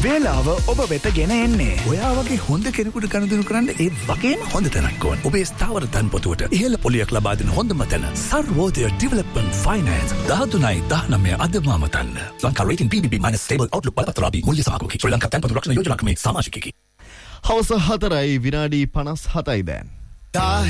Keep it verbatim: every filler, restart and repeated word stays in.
වේලාව ඔබ වෙත ගෙන එන්නේ. ඔයා වගේ හොඳ කෙනෙකුට ගනුදෙනු කරන්න ඒ වගේම හොඳ තැනක් ඕන. ඔබේ ස්ථාවර ධනපොතුවට ඉහළ පොලියක් ලබා දෙන හොඳම තැන Sarvodaya development finance දහතුනයි දහනවය අදමාම තන්න. Lanka rating B B B minus stable outlook බලපත්‍රාදී මුල්‍ය සමාගමකි. ශ්‍රී ලංකා ධනපොතු රක්ෂණ යෝජනා ක්‍රමේ සමාජිකකි. හවස හතරයි විනාඩි පනස් හතයි දැන්.